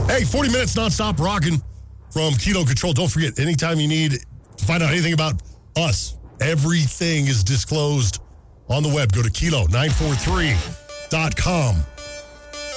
Hey, 40 minutes nonstop rocking from Kilo Control. Don't forget, anytime you need to find out anything about us, everything is disclosed on the web. Go to kilo943.com.